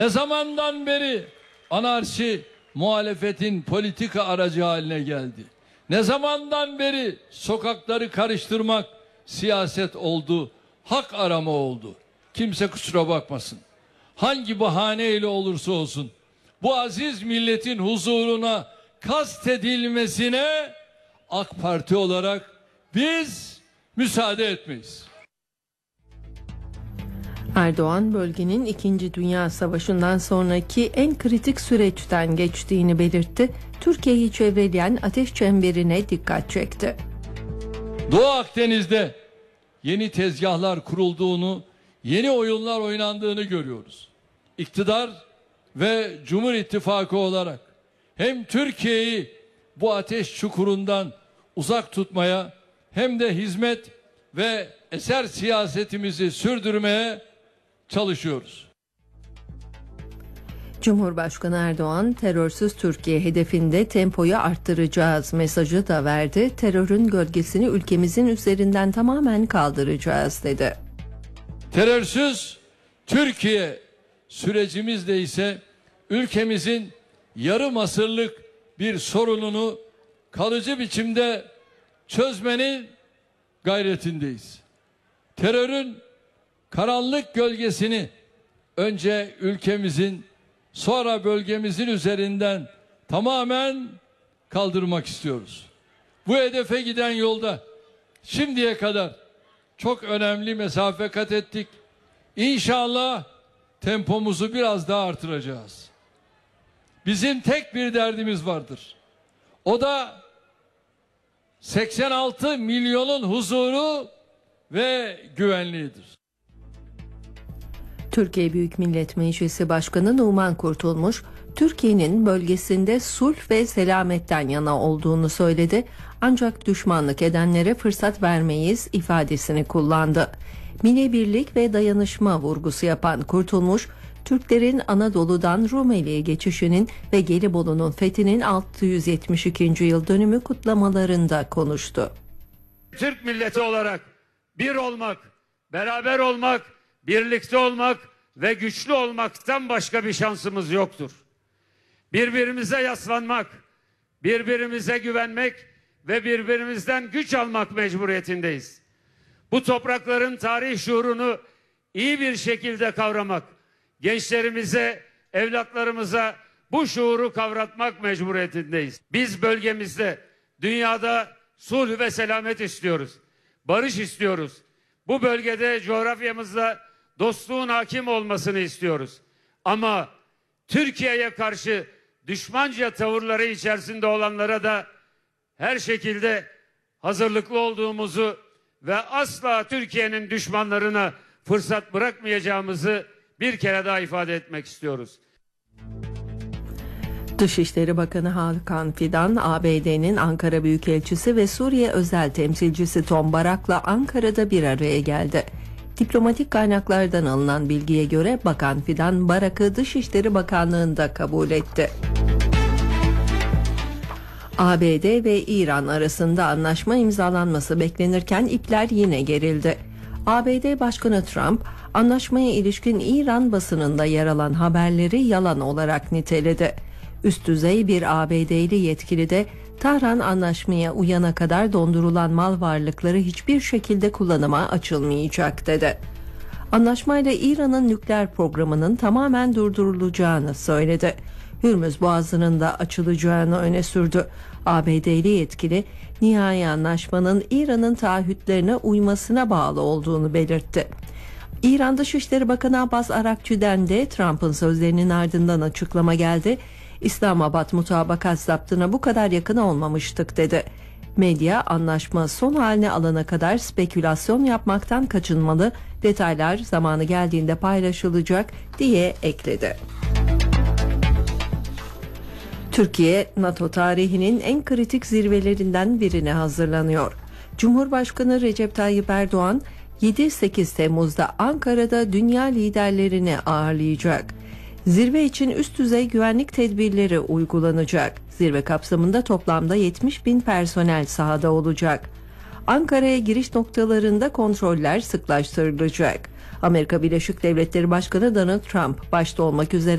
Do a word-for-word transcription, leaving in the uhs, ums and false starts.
Ne zamandan beri anarşi muhalefetin politika aracı haline geldi? Ne zamandan beri sokakları karıştırmak siyaset oldu, hak arama oldu? Kimse kusura bakmasın. Hangi bahaneyle olursa olsun bu aziz milletin huzuruna kastedilmesine AK Parti olarak biz müsaade etmeyiz. Erdoğan, bölgenin İkinci Dünya Savaşı'ndan sonraki en kritik süreçten geçtiğini belirtti. Türkiye'yi çevreleyen ateş çemberine dikkat çekti. Doğu Akdeniz'de yeni tezgahlar kurulduğunu, yeni oyunlar oynandığını görüyoruz. İktidar ve Cumhur İttifakı olarak hem Türkiye'yi bu ateş çukurundan uzak tutmaya hem de hizmet ve eser siyasetimizi sürdürmeye çalışıyoruz. Cumhurbaşkanı Erdoğan, terörsüz Türkiye hedefinde tempoyu arttıracağız mesajı da verdi. Terörün gölgesini ülkemizin üzerinden tamamen kaldıracağız dedi. Terörsüz Türkiye sürecimizde ise ülkemizin yarım asırlık bir sorununu kalıcı biçimde çözmenin gayretindeyiz. Terörün karanlık gölgesini önce ülkemizin, sonra bölgemizin üzerinden tamamen kaldırmak istiyoruz. Bu hedefe giden yolda şimdiye kadar çok önemli mesafe kat ettik. İnşallah tempomuzu biraz daha artıracağız. Bizim tek bir derdimiz vardır. O da seksen altı milyonun huzuru ve güvenliğidir. Türkiye Büyük Millet Meclisi Başkanı Numan Kurtulmuş, Türkiye'nin bölgesinde sulh ve selametten yana olduğunu söyledi. Ancak düşmanlık edenlere fırsat vermeyiz ifadesini kullandı. Milli birlik ve dayanışma vurgusu yapan Kurtulmuş, Türklerin Anadolu'dan Rumeli'ye geçişinin ve Gelibolu'nun fethinin altı yüz yetmiş ikinci yıl dönümü kutlamalarında konuştu. Türk milleti olarak bir olmak, beraber olmak, birlikte olmak ve güçlü olmaktan başka bir şansımız yoktur. Birbirimize yaslanmak, birbirimize güvenmek ve birbirimizden güç almak mecburiyetindeyiz. Bu toprakların tarih şuurunu iyi bir şekilde kavramak, gençlerimize, evlatlarımıza bu şuuru kavratmak mecburiyetindeyiz. Biz bölgemizde, dünyada sulh ve selamet istiyoruz. Barış istiyoruz. Bu bölgede, coğrafyamızda dostluğun hakim olmasını istiyoruz. Ama Türkiye'ye karşı düşmanca tavırları içerisinde olanlara da her şekilde hazırlıklı olduğumuzu ve asla Türkiye'nin düşmanlarına fırsat bırakmayacağımızı bir kere daha ifade etmek istiyoruz. Dışişleri Bakanı Hakan Fidan, A B D'nin Ankara Büyükelçisi ve Suriye Özel Temsilcisi Tom Barak'la Ankara'da bir araya geldi. Diplomatik kaynaklardan alınan bilgiye göre Bakan Fidan, Barak'ı Dışişleri Bakanlığı'nda kabul etti. A B D ve İran arasında anlaşma imzalanması beklenirken ipler yine gerildi. A B D Başkanı Trump, anlaşmaya ilişkin İran basınında yer alan haberleri yalan olarak niteledi. Üst düzey bir A B D'li yetkili de Tahran anlaşmaya uyana kadar dondurulan mal varlıkları hiçbir şekilde kullanıma açılmayacak dedi. Anlaşmayla İran'ın nükleer programının tamamen durdurulacağını söyledi. Hürmüz Boğazı'nın da açılacağını öne sürdü. A B D'li yetkili, nihai anlaşmanın İran'ın taahhütlerine uymasına bağlı olduğunu belirtti. İran Dışişleri Bakanı Abbas Arakçı'den de Trump'ın sözlerinin ardından açıklama geldi. İslamabad mutabakat zaptına bu kadar yakın olmamıştık dedi. Medya, anlaşma son haline alana kadar spekülasyon yapmaktan kaçınmalı, detaylar zamanı geldiğinde paylaşılacak diye ekledi. Türkiye, NATO tarihinin en kritik zirvelerinden birine hazırlanıyor. Cumhurbaşkanı Recep Tayyip Erdoğan, yedi sekiz Temmuz'da Ankara'da dünya liderlerini ağırlayacak. Zirve için üst düzey güvenlik tedbirleri uygulanacak. Zirve kapsamında toplamda yetmiş bin personel sahada olacak. Ankara'ya giriş noktalarında kontroller sıklaştırılacak. Amerika Birleşik Devletleri Başkanı Donald Trump başta olmak üzere